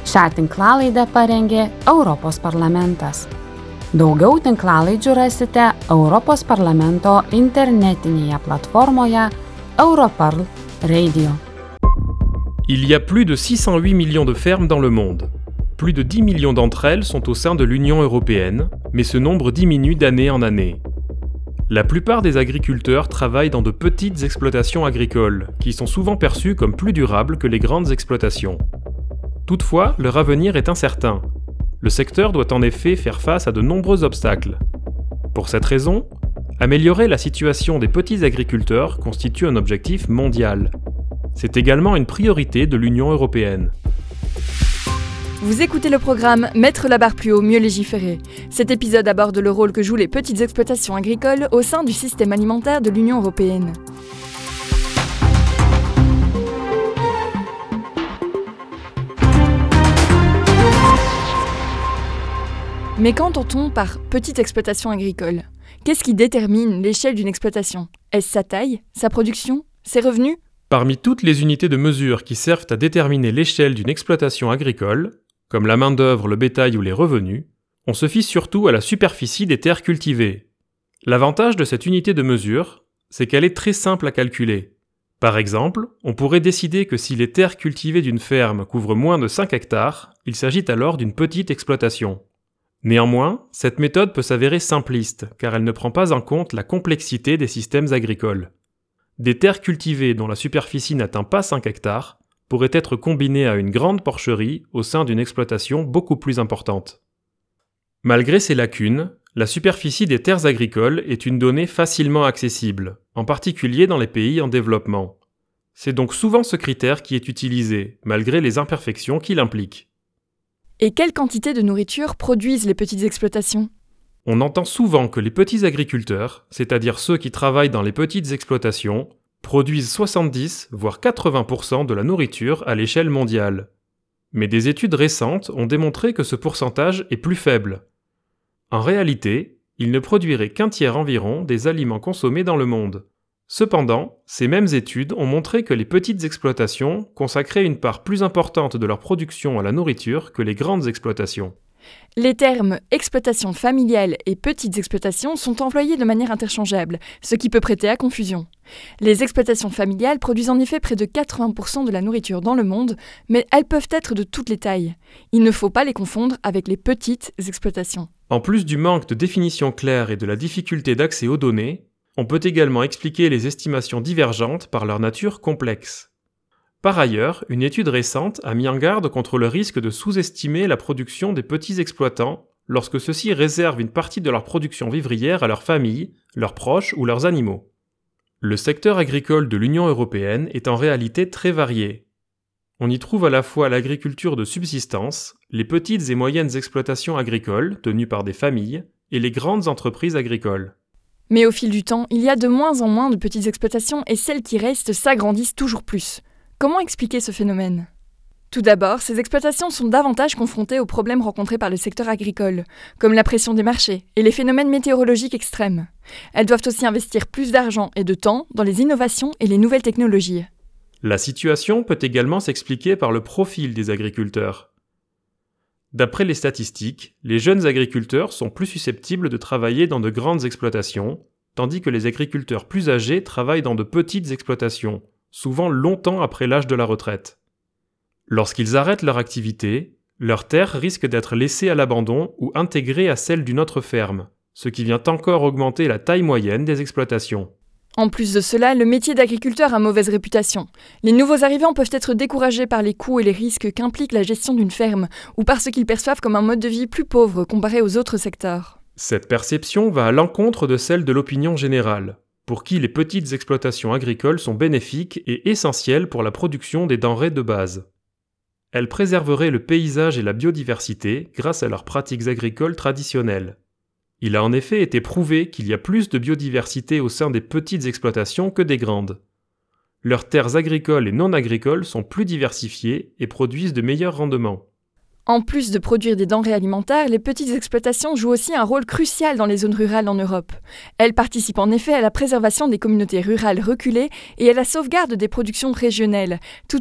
Šią tinklalaidę parengė Europos parlamentas. Daugiau tinklalaidžių rasite Europos parlamento internetinėje platformoje Europarl Radio. Il y a plus de 608 millions de fermes dans le monde. Plus de 10 millions d'entre elles sont au sein de l'Union européenne, mais ce nombre diminue d'année en année. La plupart des agriculteurs travaillent dans de petites exploitations agricoles, qui sont souvent perçues comme plus durables que les grandes exploitations. Toutefois, leur avenir est incertain. Le secteur doit en effet faire face à de nombreux obstacles. Pour cette raison, améliorer la situation des petits agriculteurs constitue un objectif mondial. C'est également une priorité de l'Union européenne. Vous écoutez le programme Mettre la barre plus haut, mieux légiférer. Cet épisode aborde le rôle que jouent les petites exploitations agricoles au sein du système alimentaire de l'Union européenne. Mais qu'entend-on par petite exploitation agricole ? Qu'est-ce qui détermine l'échelle d'une exploitation ? Est-ce sa taille, sa production, ses revenus ? Parmi toutes les unités de mesure qui servent à déterminer l'échelle d'une exploitation agricole, comme la main-d'œuvre, le bétail ou les revenus, on se fie surtout à la superficie des terres cultivées. L'avantage de cette unité de mesure, c'est qu'elle est très simple à calculer. Par exemple, on pourrait décider que si les terres cultivées d'une ferme couvrent moins de 5 hectares, il s'agit alors d'une petite exploitation. Néanmoins, cette méthode peut s'avérer simpliste, car elle ne prend pas en compte la complexité des systèmes agricoles. Des terres cultivées dont la superficie n'atteint pas 5 hectares pourraient être combinées à une grande porcherie au sein d'une exploitation beaucoup plus importante. Malgré ces lacunes, la superficie des terres agricoles est une donnée facilement accessible, en particulier dans les pays en développement. C'est donc souvent ce critère qui est utilisé, malgré les imperfections qu'il implique. Et quelle quantité de nourriture produisent les petites exploitations ? On entend souvent que les petits agriculteurs, c'est-à-dire ceux qui travaillent dans les petites exploitations, produisent 70 voire 80% de la nourriture à l'échelle mondiale. Mais des études récentes ont démontré que ce pourcentage est plus faible. En réalité, ils ne produiraient qu'un tiers environ des aliments consommés dans le monde. Cependant, ces mêmes études ont montré que les petites exploitations consacraient une part plus importante de leur production à la nourriture que les grandes exploitations. Les termes « exploitation familiale » et « petites exploitations » sont employés de manière interchangeable, ce qui peut prêter à confusion. Les exploitations familiales produisent en effet près de 80% de la nourriture dans le monde, mais elles peuvent être de toutes les tailles. Il ne faut pas les confondre avec les petites exploitations. En plus du manque de définition claire et de la difficulté d'accès aux données, on peut également expliquer les estimations divergentes par leur nature complexe. Par ailleurs, une étude récente a mis en garde contre le risque de sous-estimer la production des petits exploitants lorsque ceux-ci réservent une partie de leur production vivrière à leurs familles, leurs proches ou leurs animaux. Le secteur agricole de l'Union européenne est en réalité très varié. On y trouve à la fois l'agriculture de subsistance, les petites et moyennes exploitations agricoles tenues par des familles et les grandes entreprises agricoles. Mais au fil du temps, il y a de moins en moins de petites exploitations et celles qui restent s'agrandissent toujours plus. Comment expliquer ce phénomène ? Tout d'abord, ces exploitations sont davantage confrontées aux problèmes rencontrés par le secteur agricole, comme la pression des marchés et les phénomènes météorologiques extrêmes. Elles doivent aussi investir plus d'argent et de temps dans les innovations et les nouvelles technologies. La situation peut également s'expliquer par le profil des agriculteurs. D'après les statistiques, les jeunes agriculteurs sont plus susceptibles de travailler dans de grandes exploitations, tandis que les agriculteurs plus âgés travaillent dans de petites exploitations, souvent longtemps après l'âge de la retraite. Lorsqu'ils arrêtent leur activité, leurs terres risquent d'être laissées à l'abandon ou intégrées à celles d'une autre ferme, ce qui vient encore augmenter la taille moyenne des exploitations. En plus de cela, le métier d'agriculteur a mauvaise réputation. Les nouveaux arrivants peuvent être découragés par les coûts et les risques qu'implique la gestion d'une ferme, ou par ce qu'ils perçoivent comme un mode de vie plus pauvre comparé aux autres secteurs. Cette perception va à l'encontre de celle de l'opinion générale, pour qui les petites exploitations agricoles sont bénéfiques et essentielles pour la production des denrées de base. Elles préserveraient le paysage et la biodiversité grâce à leurs pratiques agricoles traditionnelles. Il a en effet été prouvé qu'il y a plus de biodiversité au sein des petites exploitations que des grandes. Leurs terres agricoles et non agricoles sont plus diversifiées et produisent de meilleurs rendements. En plus de produire des denrées alimentaires, les petites exploitations jouent aussi un rôle crucial dans les zones rurales en Europe. Elles participent en effet à la préservation des communautés rurales reculées et à la sauvegarde des productions régionales, tout